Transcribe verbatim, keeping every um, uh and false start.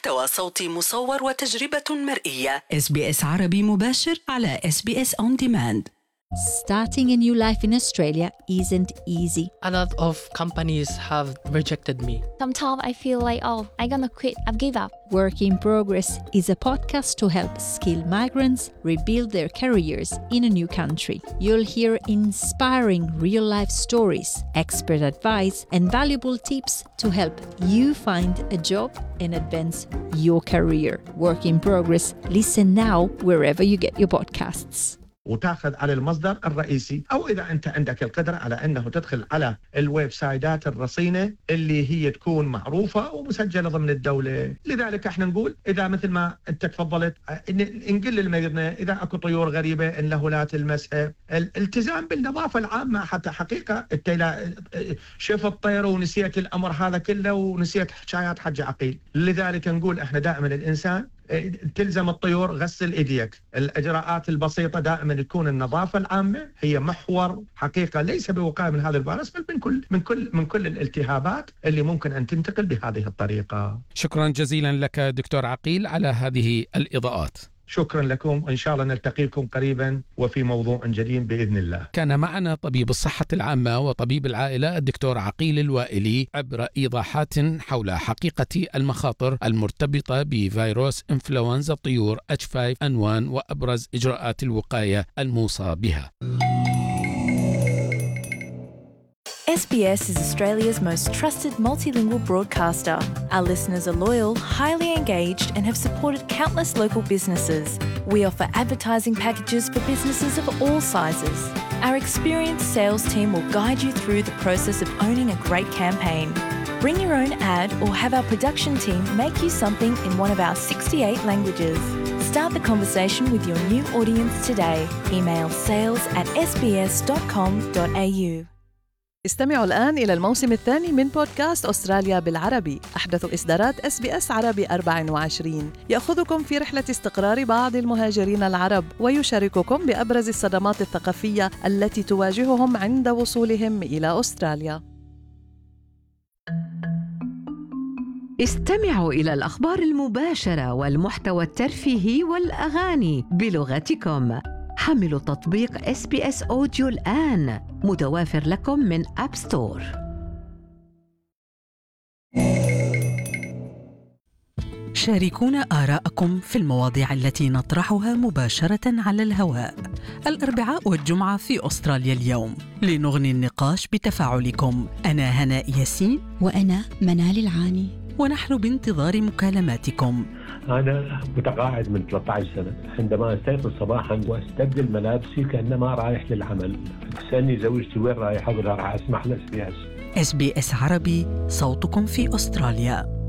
محتوى صوتي مصور وتجربة مرئية. إس بي إس عربي مباشر على إس بي إس On Demand. Starting a new life in Australia isn't easy. A lot of companies have rejected me. Sometimes I feel like, oh, I'm gonna quit, I've give up. Work in Progress is a podcast to help skilled migrants rebuild their careers in a new country. You'll hear inspiring real-life stories, expert advice, and valuable tips to help you find a job and advance your career. Work in Progress. Listen now wherever you get your podcasts. وتاخذ على المصدر الرئيسي، أو إذا أنت عندك القدرة على أنه تدخل على الويب سايدات الرصينة اللي هي تكون معروفة ومسجلة ضمن الدولة. لذلك احنا نقول إذا مثل ما أنت تفضلت نقل المدينة، إذا أكو طيور غريبة إن له لا تلمسها، الالتزام بالنظافة العامة. حتى حقيقة أنت شوف الطير ونسيت الأمر هذا كله ونسيت حكايات حج عقيل. لذلك نقول احنا دائما الإنسان تلزم الطيور غسل ايديك. الاجراءات البسيطه دائما تكون النظافه العامه هي محور حقيقه، ليس بوقايه من هذا الفيروس بل من كل من كل من كل الالتهابات اللي ممكن ان تنتقل بهذه الطريقه. شكرا جزيلا لك دكتور عقيل على هذه الاضاءات. شكرا لكم، إن شاء الله نلتقيكم قريبا وفي موضوع جديد بإذن الله. كان معنا طبيب الصحة العامة وطبيب العائلة الدكتور عقيل الوائلي عبر إيضاحات حول حقيقة المخاطر المرتبطة بفيروس إنفلونزا الطيور إتش خمسة إن واحد وأبرز إجراءات الوقاية الموصى بها. S B S is Australia's most trusted multilingual broadcaster. Our listeners are loyal, highly engaged, and have supported countless local businesses. We offer advertising packages for businesses of all sizes. Our experienced sales team will guide you through the process of owning a great campaign. Bring your own ad or have our production team make you something in one of our sixty-eight languages. Start the conversation with your new audience today. Email sales at s b s dot com dot a u. استمعوا الآن إلى الموسم الثاني من بودكاست أستراليا بالعربي، أحدث إصدارات إس بي إس عربي أربعة وعشرين، يأخذكم في رحلة استقرار بعض المهاجرين العرب ويشارككم بأبرز الصدمات الثقافية التي تواجههم عند وصولهم إلى أستراليا. استمعوا إلى الأخبار المباشرة والمحتوى الترفيهي والأغاني بلغتكم. حملوا تطبيق إس بي إس أوديو الآن، متوافر لكم من أب ستور. شاركونا آراءكم في المواضيع التي نطرحها مباشرة على الهواء الأربعاء والجمعة في أستراليا اليوم، لنغني النقاش بتفاعلكم. أنا هناء ياسين وأنا منال العاني، ونحن بانتظار مكالماتكم. أنا متقاعد من ثلاثة عشر سنة، عندما أستيقظ صباحا وأستبدل ملابسي كأنما رايح للعمل، تسألني زوجتي وين رايح؟ أقول لها راح أسمح لإس بي إس. إس بي إس عربي، صوتكم في أستراليا.